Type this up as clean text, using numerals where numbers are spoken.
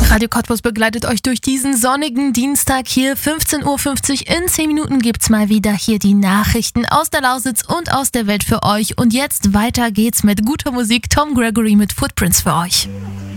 Radio Cottbus begleitet euch durch diesen sonnigen Dienstag hier, 15:50 Uhr. In 10 Minuten gibt's mal wieder hier die Nachrichten aus der Lausitz und aus der Welt für euch. Und jetzt weiter geht's mit guter Musik. Tom Gregory mit Footprints für euch.